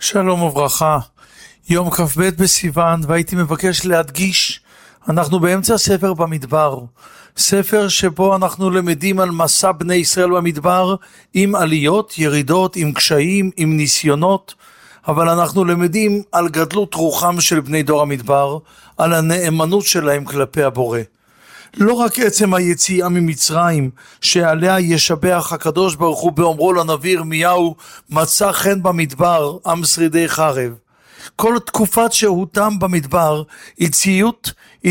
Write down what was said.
שלום וברכה, יום כ"ב בסיוון, והייתי מבקש להדגיש, אנחנו באמצע ספר במדבר, ספר שבו אנחנו למדים על מסע בני ישראל במדבר, עם עליות, ירידות, עם קשיים, עם ניסיונות, אבל אנחנו למדים על גדלות רוחם של בני דור המדבר, על הנאמנות שלהם כלפי הבורא. לא רק עצם היציאה ממצרים, שעליה ישבח הקדוש ברוך הוא באומרו לנביא ירמיהו, מצא חן במדבר עם שרידי חרב. כל תקופת שהותם במדבר היא